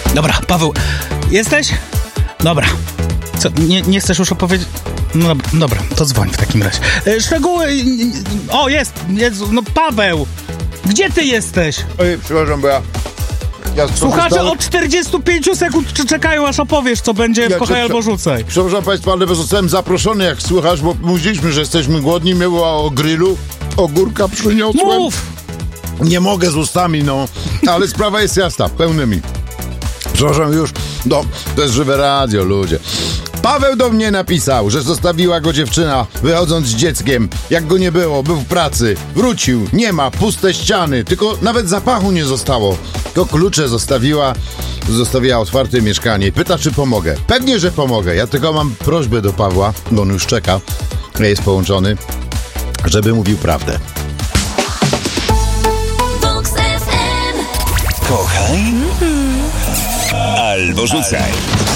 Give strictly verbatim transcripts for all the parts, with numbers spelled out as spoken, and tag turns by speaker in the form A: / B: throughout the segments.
A: Dobra, Paweł, jesteś? Dobra. Co, nie, nie chcesz już opowiedzieć? No dobra, to dzwoń w takim razie. E, szczegóły... O, jest, jest, no Paweł! Gdzie ty jesteś?
B: Oj, przepraszam, bo ja... ja
A: Słuchacze
B: stałem...
A: od czterdzieści pięć sekund czekają, aż opowiesz, co będzie w
B: Ja
A: Kochaj
B: prze-
A: albo Rzucaj.
B: Przepraszam państwa, ale zostałem zaproszony, jak słychać, bo mówiliśmy, że jesteśmy głodni, było o grillu, ogórka przyniosłem.
A: Mów!
B: Nie mogę z ustami, no, ale sprawa jest jasna, pełnymi. Przepraszam już, no, to jest żywe radio, ludzie. Paweł do mnie napisał, że zostawiła go dziewczyna, wychodząc z dzieckiem. Jak go nie było, był w pracy. Wrócił, nie ma, puste ściany. Tylko nawet zapachu nie zostało. Tylko klucze zostawiła, zostawiła otwarte mieszkanie. Pyta, czy pomogę. Pewnie, że pomogę. Ja tylko mam prośbę do Pawła, bo on już czeka, jest połączony, żeby mówił prawdę.
C: Kochaj albo rzucaj.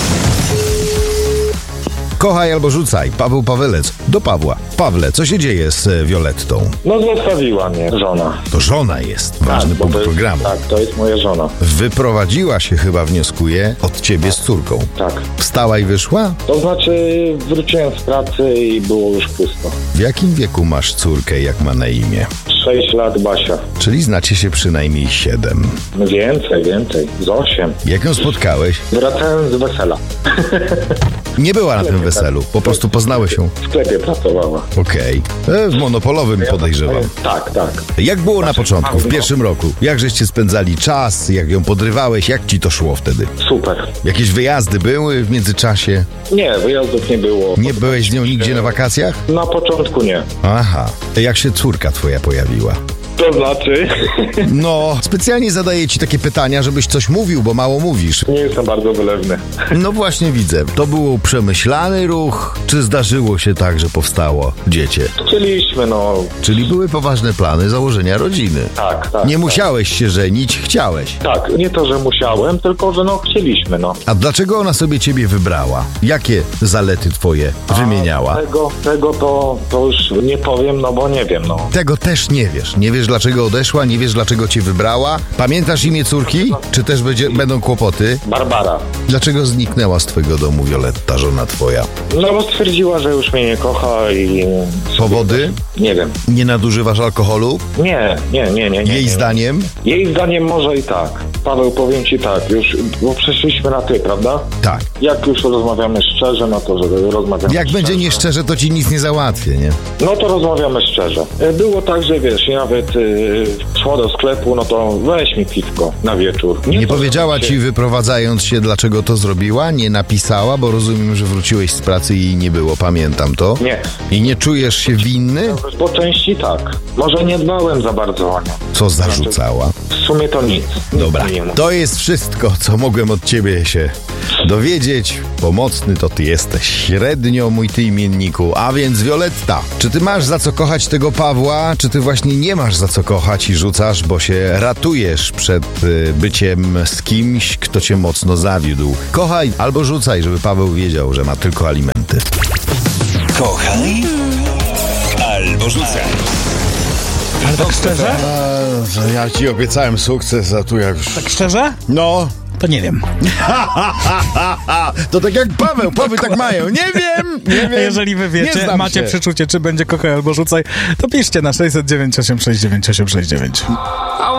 B: Kochaj albo rzucaj. Paweł Pawelec. Do Pawła. Pawle, co się dzieje z Violettą?
D: No zostawiła mnie żona.
B: To żona jest. Ważny
D: tak,
B: punkt
D: to jest,
B: programu.
D: Tak, to jest moja żona.
B: Wyprowadziła się chyba, wnioskuję, od ciebie z córką.
D: Tak.
B: Wstała i wyszła?
D: To znaczy wróciłem z pracy i było już pusto.
B: W jakim wieku masz córkę, jak ma na imię?
D: Sześć lat Basia.
B: Czyli znacie się przynajmniej siedem.
D: Więcej, więcej. Z osiem.
B: Jak ją spotkałeś?
D: Wracałem z wesela.
B: Nie była na tym weselu, po prostu poznałeś ją.
D: W sklepie pracowała.
B: Okej. E, W monopolowym podejrzewam.
D: Tak, tak.
B: Jak było na początku, w pierwszym roku? Jak żeście spędzali czas, jak ją podrywałeś, jak ci to szło wtedy?
D: Super.
B: Jakieś wyjazdy były w międzyczasie?
D: Nie, wyjazdów nie było.
B: Nie byłeś z nią nigdzie na wakacjach?
D: Na początku nie.
B: Aha. Jak się córka twoja pojawiła?
D: To znaczy?
B: No, specjalnie zadaję ci takie pytania, żebyś coś mówił, bo mało mówisz.
D: Nie jestem bardzo wylewny.
B: No właśnie widzę. To był przemyślany ruch, czy zdarzyło się tak, że powstało dziecię?
D: Chcieliśmy, no.
B: Czyli były poważne plany założenia rodziny.
D: Tak, tak.
B: Nie
D: tak.
B: musiałeś się żenić, chciałeś.
D: Tak, nie to, że musiałem, tylko, że no chcieliśmy, no.
B: A dlaczego ona sobie ciebie wybrała? Jakie zalety twoje wymieniała?
D: Tego, tego to, to już nie powiem, no bo nie wiem, no.
B: Tego też nie wiesz. Nie wiesz, dlaczego odeszła, nie wiesz, dlaczego cię wybrała. Pamiętasz imię córki? Czy też będzie, będą kłopoty?
D: Barbara.
B: Dlaczego zniknęła z twojego domu Violetta, żona twoja?
D: No bo stwierdziła, że już mnie nie kocha i...
B: Powody?
D: Nie wiem.
B: Nie nadużywasz alkoholu?
D: Nie, nie, nie, nie. nie
B: Jej
D: nie.
B: zdaniem?
D: Jej zdaniem może i tak. Paweł, powiem ci tak, już, bo przeszliśmy na ty, prawda?
B: Tak.
D: Jak już rozmawiamy szczerze, no to, że rozmawiamy
B: Jak
D: szczerze.
B: będzie nieszczerze, to ci nic nie załatwię, nie?
D: No to rozmawiamy szczerze. E, Było tak, że wiesz, i nawet y, szła do sklepu, no to weź mi piwko na wieczór.
B: Nie
D: to,
B: powiedziała
D: że
B: ci, wyprowadzając się, dlaczego to zrobiła? Nie napisała, bo rozumiem, że wróciłeś z pracy i jej nie było, pamiętam to.
D: Nie.
B: I nie czujesz się winny?
D: Po części tak. Może nie dbałem za bardzo o nią.
B: Co zarzucała?
D: W sumie to nic.
B: Dobra,
D: Nic mi nie mów.
B: to jest wszystko, co mogłem od ciebie się dowiedzieć. Pomocny to ty jesteś, średnio mój ty imienniku. A więc Violetta, czy ty masz za co kochać tego Pawła, czy ty właśnie nie masz za co kochać i rzucasz, bo się ratujesz przed y, byciem z kimś, kto cię mocno zawiódł? Kochaj albo rzucaj, żeby Paweł wiedział, że ma tylko alimenty.
C: Kochaj albo rzucaj.
A: Ale tak szczerze?
B: A, ja ci obiecałem sukces, a tu jak już...
A: Tak szczerze?
B: No...
A: To nie wiem.
B: To tak jak Paweł, Paweł tak mają. Nie wiem, nie wiem.
A: Jeżeli wy wiecie, macie
B: się.
A: przeczucie, czy będzie Kochaj albo Rzucaj, to piszcie na sześć zero dziewięć osiem sześć dziewięć osiem sześć dziewięć.